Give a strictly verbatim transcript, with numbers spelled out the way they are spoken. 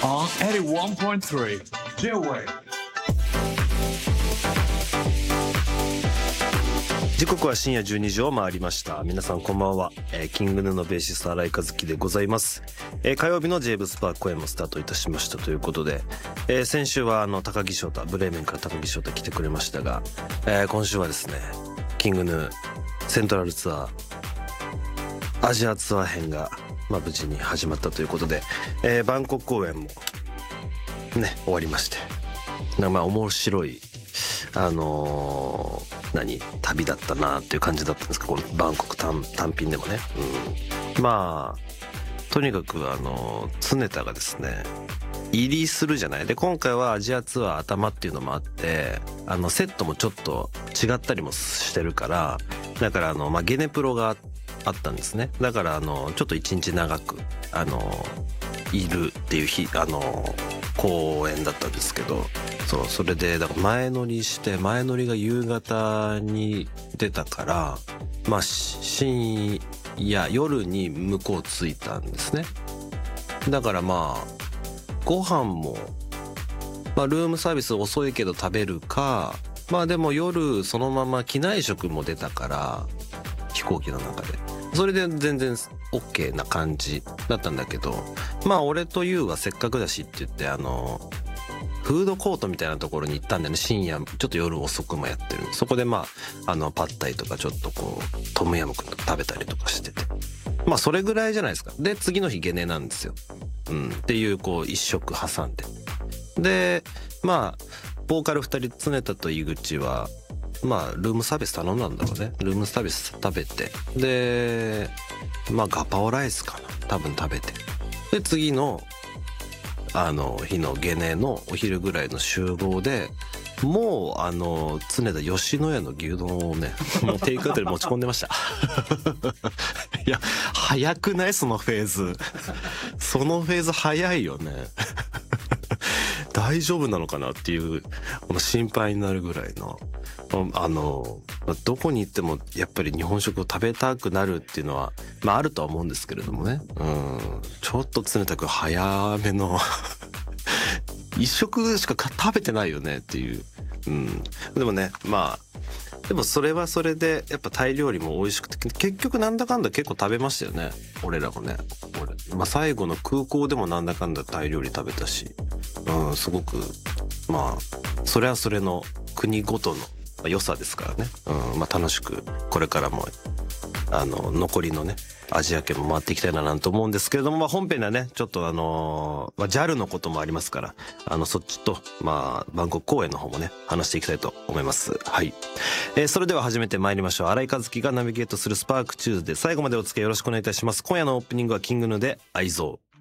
on eighty-one point three J-Wave。 時刻は深夜じゅうにじを回りました。皆さんこんばんは、えー、キングヌーのベーシスト新井和樹でございます、えー、火曜日の J ブスパー公演もスタートいたしましたということで、えー、先週はあの高木翔太、ブレーメンから高木翔太来てくれましたが、えー、今週はですねキングヌーセントラルツアーアジアツアー編が、まあ、無事に始まったということで、えー、バンコク公演もね終わりまして、なんかまあ面白いあのー、何旅だったなっていう感じだったんですか、このバンコク 単, 単品でもね、うん、まあとにかくあの常田がですね入りするじゃないで、今回はアジアツアー頭っていうのもあって、あのセットもちょっと違ったりもしてるから、だからあの、まあ、ゲネプロがあったんですね。だからあのちょっと一日長くあのいるっていう日あの公演だったんですけど、そうそれでだから前乗りして前乗りが夕方に出たから、まあ深夜夜に向こう着いたんですね。だからまあご飯も、まあ、ルームサービス遅いけど食べるか、まあでも夜そのまま機内食も出たから飛行機の中でそれで全然 OK な感じだったんだけど、まあ俺とユウはせっかくだしって言ってあのフードコートみたいなところに行ったんだよね。深夜ちょっと夜遅くもやってる。そこでまああのパッタイとかちょっとこうトムヤムクンとか食べたりとかしてて、まあそれぐらいじゃないですか。で次の日ゲネなんですよ、うん、っていうこう一食挟んで、でまあボーカルふたり常田と井口はまあルームサービス頼んだんだろうね。ルームサービス食べて、でまあガパオライスかな多分食べて、で次のあの日のゲネのお昼ぐらいの集合でもうあの常田吉野家の牛丼をねもうテイクアウトで持ち込んでましたいや早くないそのフェーズそのフェーズ早いよね大丈夫なのかなっていうこの心配になるぐらいのあのどこに行ってもやっぱり日本食を食べたくなるっていうのはまああるとは思うんですけれどもね、うん、ちょっと常田君早めの一食しか食べてないよねっていう、うん、でもねまあでもそれはそれでやっぱタイ料理も美味しくて結局なんだかんだ結構食べましたよね俺らもね。俺、まあ、最後の空港でもなんだかんだタイ料理食べたし、うん、すごくまあそれはそれの国ごとの良さですからね、うん、まあ楽しくこれからもあの残りのねアジア圏も回っていきたいななんて思うんですけれども、まあ、本編ではねちょっとあのーまあ、ジャル のこともありますからあのそっちとまあバンコク公演の方もね話していきたいと思います。はい、えー、それでは始めてまいりましょう。新井和樹がナビゲートするスパークチューズで最後までお付き合いよろしくお願いいたします。今夜のオープニングはキングヌーで愛憎。